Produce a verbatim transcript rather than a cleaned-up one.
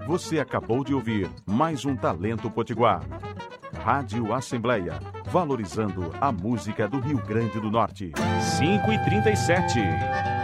Você acabou de ouvir mais um Talento Potiguar. Rádio Assembleia, valorizando a música do Rio Grande do Norte. cinco e trinta e sete.